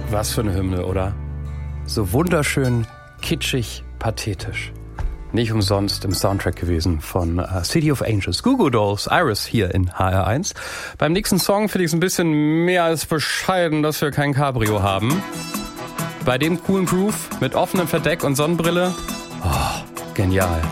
Was für eine Hymne, oder? So wunderschön, kitschig, pathetisch. Nicht umsonst im Soundtrack gewesen von City of Angels. Goo Goo Dolls, Iris hier in HR1. Beim nächsten Song finde ich es ein bisschen mehr als bescheiden, dass wir kein Cabrio haben. Bei dem coolen Groove mit offenem Verdeck und Sonnenbrille, genial.